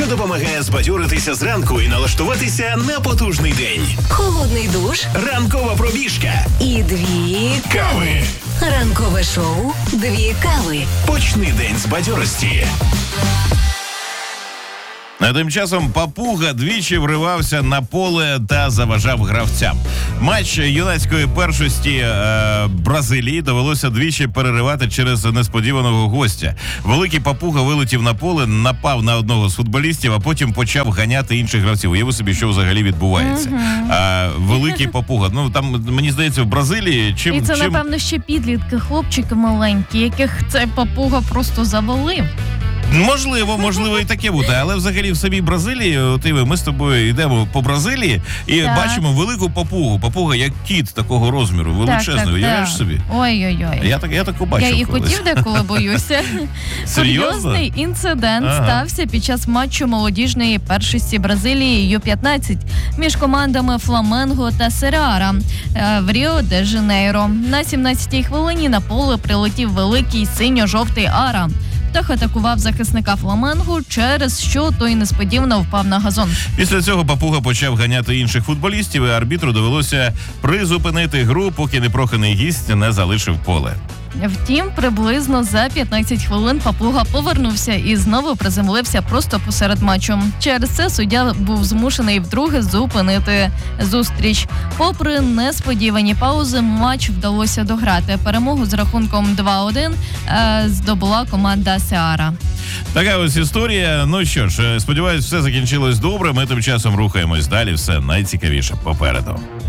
що допомагає збадьоритися зранку і налаштуватися на потужний день. Холодний душ. Ранкова пробіжка. І 2 Кави. Ранкове шоу «2 кави». Почни день з бадьорості. А тим часом Папуга двічі вривався на поле та заважав гравцям. Матч юнацької першості Бразилії довелося двічі переривати через несподіваного гостя. Великий Папуга вилетів на поле, напав на одного з футболістів, а потім почав ганяти інших гравців. Уяви собі, що взагалі відбувається. Великий Папуга. Ну, там, мені здається, в Бразилії... І це, напевно, ще підлітки, хлопчики маленькі, яких цей Папуга просто завалив. Можливо, і таке буде. Але взагалі в самій Бразилії, ми з тобою йдемо по Бразилії і бачимо велику папугу. Папуга як кіт такого розміру, величезний. Уявляєш собі? Ой-ой-ой. Я таку бачив. Я і колись. котів деколи боюся. Серйозно? Курйозний інцидент стався під час матчу молодіжної першості Бразилії Ю-15 між командами Фламенго та Сереара в Ріо-де-Жанейро. На 17-й хвилині на поле прилетів великий синьо-жовтий ара. Птах атакував захисника Фламенго, через що той несподівано впав на газон. Після цього Папуга почав ганяти інших футболістів, і арбітру довелося призупинити гру, поки непроханий гість не залишив поле. Втім, приблизно за 15 хвилин Папуга повернувся і знову приземлився просто посеред матчу. Через це суддя був змушений вдруге зупинити зустріч. Попри несподівані паузи, матч вдалося дограти. Перемогу з рахунком 2-1 здобула команда Сеара. Така ось історія. Ну що ж, сподіваюсь, все закінчилось добре. Ми тим часом рухаємось далі. Все найцікавіше попереду.